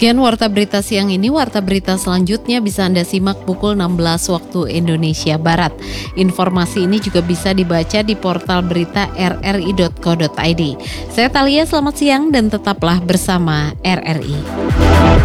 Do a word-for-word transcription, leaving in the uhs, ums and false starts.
Sekian Warta Berita siang ini. Warta Berita selanjutnya bisa Anda simak pukul enam belas waktu Indonesia Barat. Informasi ini juga bisa dibaca di portal berita r r i dot co dot i d. Saya Thalia, selamat siang dan tetaplah bersama R R I.